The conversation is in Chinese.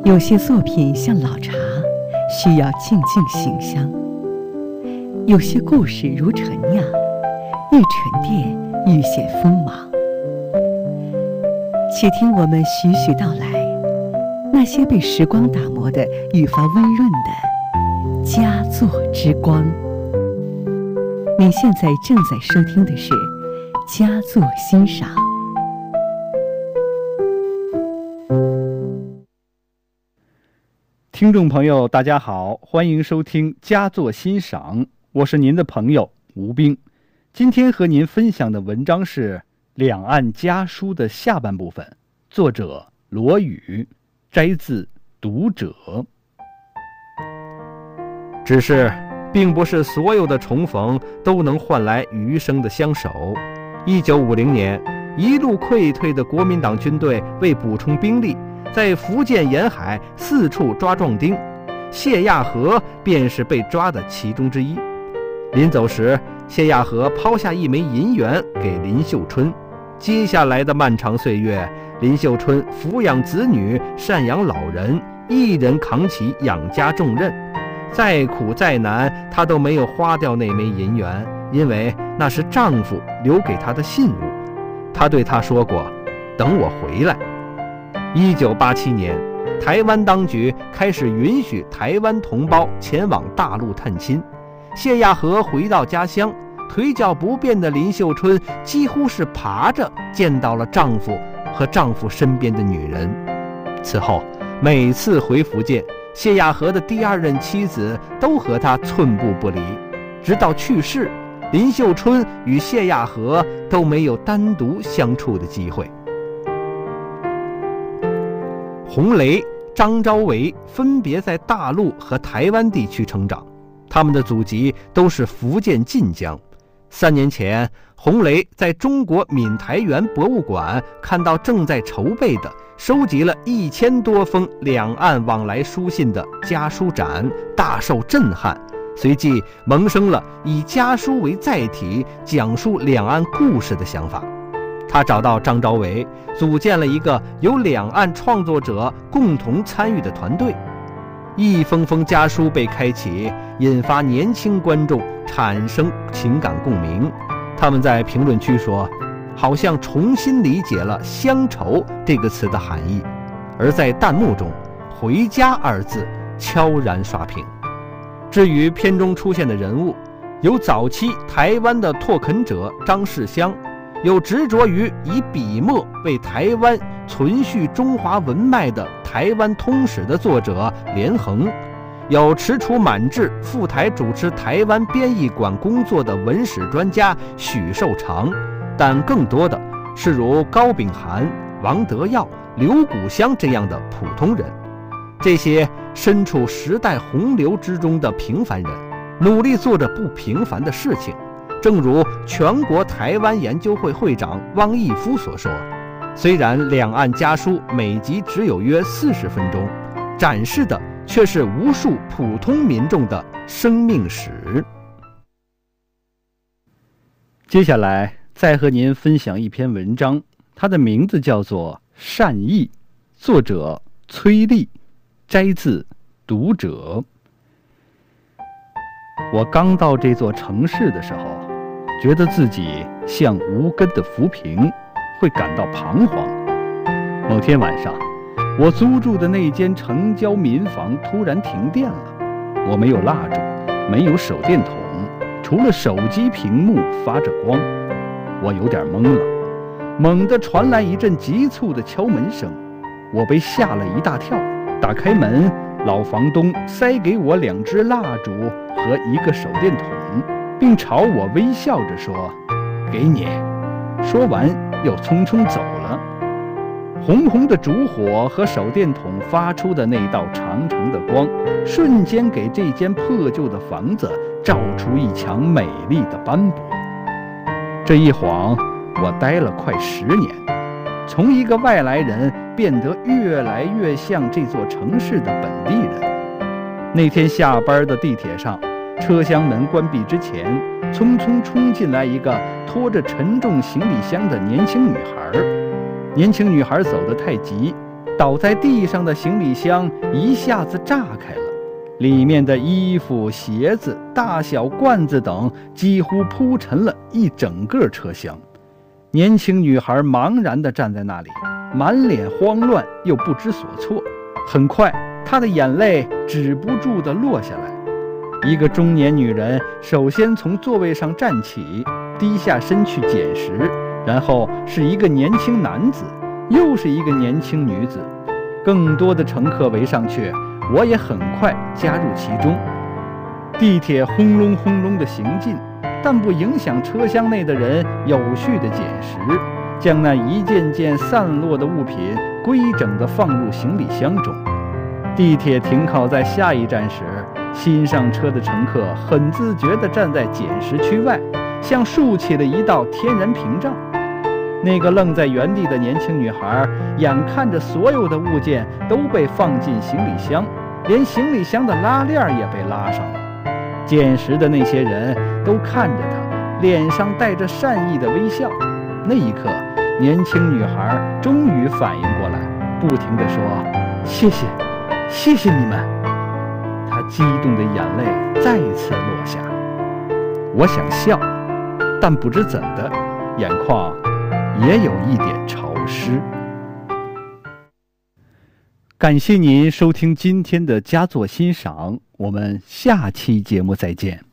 有些作品像老茶，需要静静醒香；有些故事如陈酿，愈沉淀愈显锋芒。且听我们徐徐道来，那些被时光打磨的愈发温润的佳作之光。您现在正在收听的是佳作欣赏。 听众朋友大家好，欢迎收听佳作欣赏，我是您的朋友吴冰。今天和您分享的文章是《两岸家书》的下半部分，作者罗宇，摘自《读者》。只是并不是所有的重逢都能换来余生的相守。1950年，一路溃退的国民党军队为补充兵力，在福建沿海四处抓壮丁，谢亚和便是被抓的其中之一。临走时，谢亚和抛下一枚银元给林秀春。接下来的漫长岁月，林秀春抚养子女，赡养老人，一人扛起养家重任。再苦再难，她都没有花掉那枚银元，因为那是丈夫留给她的信物。她对他说过：“等我回来。”1987年，台湾当局开始允许台湾同胞前往大陆探亲。谢亚和回到家乡，腿脚不便的林秀春几乎是爬着见到了丈夫和丈夫身边的女人。此后，每次回福建，谢亚和的第二任妻子都和他寸步不离，直到去世，林秀春与谢亚和都没有单独相处的机会。洪雷、张昭维分别在大陆和台湾地区成长，他们的祖籍都是福建晋江。3年前，洪雷在中国闽台园博物馆看到正在筹备的收集了1000多封两岸往来书信的家书展，大受震撼，随即萌生了以家书为载体讲述两岸故事的想法。他找到张昭维，组建了一个由两岸创作者共同参与的团队。一封封家书被开启，引发年轻观众产生情感共鸣。他们在评论区说，好像重新理解了乡愁这个词的含义。而在弹幕中，回家二字悄然刷屏。至于片中出现的人物，有早期台湾的拓垦者张世香，有执着于以笔墨为台湾存续中华文脉的台湾通史的作者连横，有踟蹰满志赴台主持台湾编译馆工作的文史专家许寿裳，但更多的是如高秉涵、王德耀、刘谷香这样的普通人。这些身处时代洪流之中的平凡人，努力做着不平凡的事情。正如全国台湾研究会会长汪义夫所说，虽然两岸家书每集只有约40分钟，展示的却是无数普通民众的生命史。接下来再和您分享一篇文章，它的名字叫做《善意》，作者崔丽，摘自《读者》。我刚到这座城市的时候，觉得自己像无根的浮萍，会感到彷徨。某天晚上，我租住的那间城郊民房突然停电了，我没有蜡烛，没有手电筒，除了手机屏幕发着光。我有点懵了，猛地传来一阵急促的敲门声，我被吓了一大跳。打开门，老房东塞给我2支蜡烛和1个手电筒，并朝我微笑着说：“给你。”说完又匆匆走了。红红的烛火和手电筒发出的那道长长的光，瞬间给这间破旧的房子照出一墙美丽的斑驳。这一晃，我待了快10年，从一个外来人变得越来越像这座城市的本地人。那天下班的地铁上，车厢门关闭之前，匆匆冲进来一个拖着沉重行李箱的年轻女孩。年轻女孩走得太急， 倒在地上的行李箱一下子炸开了，里面的衣服、鞋子、大小罐子等几乎铺陈了一整个车厢。年轻女孩茫然地站在那里，满脸慌乱又不知所措。很快，她的眼泪止不住地落下来。一个中年女人首先从座位上站起，低下身去捡拾，然后是一个年轻男子，又是一个年轻女子，更多的乘客围上去，我也很快加入其中。地铁轰隆轰隆地行进，但不影响车厢内的人有序地捡拾，将那一件件散落的物品规整地放入行李箱中。地铁停靠在下一站时，新上车的乘客很自觉地站在捡拾区外，像竖起了一道天然屏障。那个愣在原地的年轻女孩眼看着所有的物件都被放进行李箱，连行李箱的拉链也被拉上了。捡拾的那些人都看着她，脸上带着善意的微笑。那一刻，年轻女孩终于反应过来，不停地说：“谢谢，谢谢你们。”她激动的眼泪再次落下。我想笑，但不知怎的，眼眶也有一点潮湿。感谢您收听今天的佳作欣赏，我们下期节目再见。